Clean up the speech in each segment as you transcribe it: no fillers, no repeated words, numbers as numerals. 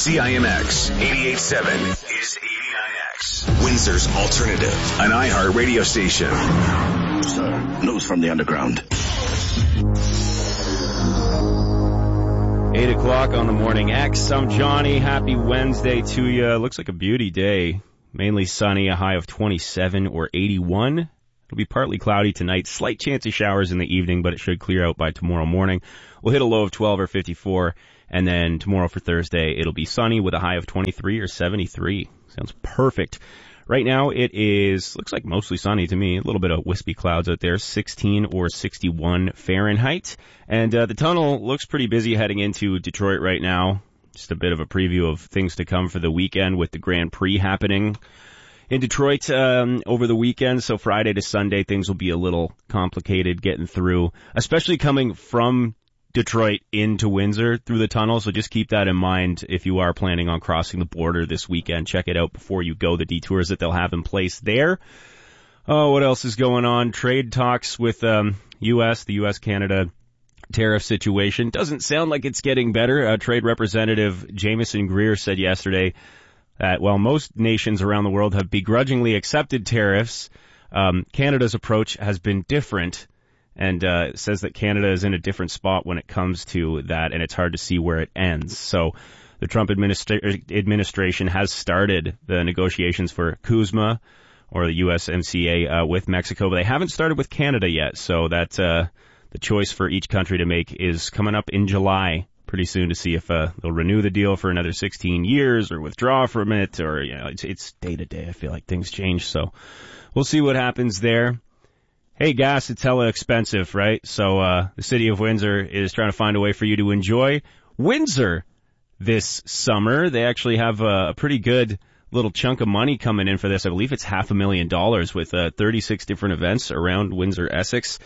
CIMX 88.7 is 89X. Windsor's alternative. An iHeart radio station. Sir, news from the underground. 8 o'clock on the Morning X. I'm Johnny. Happy Wednesday to you. Looks like a beauty day. Mainly sunny, a high of 27 or 81. It'll be partly cloudy tonight. Slight chance of showers in the evening, but it should clear out by tomorrow morning. We'll hit a low of 12 or 54. And then tomorrow for Thursday, it'll be sunny with a high of 23 or 73. Sounds perfect. Right now, it looks like mostly sunny to me. A little bit of wispy clouds out there, 16 or 61 Fahrenheit. And the tunnel looks pretty busy heading into Detroit right now. Just a bit of a preview of things to come for the weekend with the Grand Prix happening in Detroit over the weekend. So Friday to Sunday, things will be a little complicated getting through, especially coming from Detroit into Windsor through the tunnel. So just keep that in mind if you are planning on crossing the border this weekend. Check it out before you go, the detours that they'll have in place there. Oh, what else is going on? Trade talks with the U.S.-Canada tariff situation. Doesn't sound like it's getting better. Trade Representative Jameson Greer said yesterday that while most nations around the world have begrudgingly accepted tariffs, Canada's approach has been different. And says that Canada is in a different spot when it comes to that, and it's hard to see where it ends. So the Trump administration has started the negotiations for CUSMA, or the USMCA, with Mexico, but they haven't started with Canada yet. So that the choice for each country to make is coming up in July pretty soon to see if they'll renew the deal for another 16 years or withdraw for a minute, or, you know, it's day to day. I feel like things change. So we'll see what happens there. Hey, gas, it's hella expensive, right? So the city of Windsor is trying to find a way for you to enjoy Windsor this summer. They actually have a pretty good little chunk of money coming in for this. I believe it's $500,000 with 36 different events around Windsor, Essex,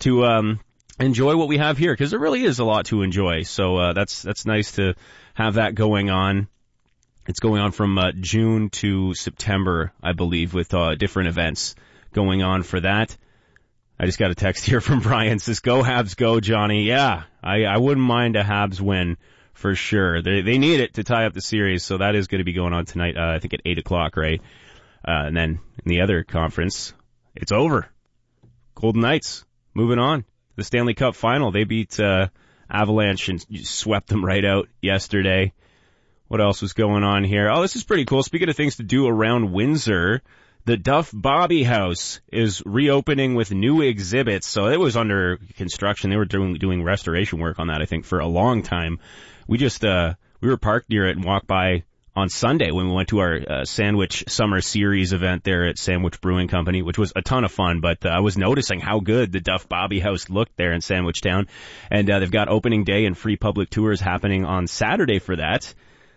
to enjoy what we have here, because there really is a lot to enjoy. So that's nice to have that going on. It's going on from June to September, I believe, with different events going on for that. I just got a text here from Brian. It says, go Habs, go, Johnny. Yeah, I wouldn't mind a Habs win for sure. They need it to tie up the series, so that is going to be going on tonight, I think at 8 o'clock, right? And then in the other conference, it's over. Golden Knights, moving on. The Stanley Cup final, they beat Avalanche and swept them right out yesterday. What else was going on here? Oh, this is pretty cool. Speaking of things to do around Windsor, the Duff Bobby House is reopening with new exhibits. So it was under construction. They were doing restoration work on that, I think, for a long time. We just we were parked near it and walked by on Sunday when we went to our Sandwich Summer Series event there at Sandwich Brewing Company, which was a ton of fun. But I was noticing how good the Duff Bobby House looked there in Sandwich Town. And they've got opening day and free public tours happening on Saturday for that.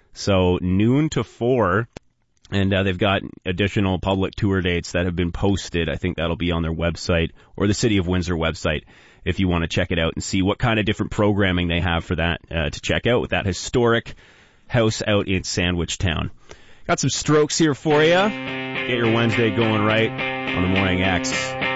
So noon to 4. And they've got additional public tour dates that have been posted. I think that'll be on their website or the City of Windsor website if you want to check it out and see what kind of different programming they have for that to check out with that historic house out in Sandwich Town. Got some strokes here for you. Get your Wednesday going right on the Morning X.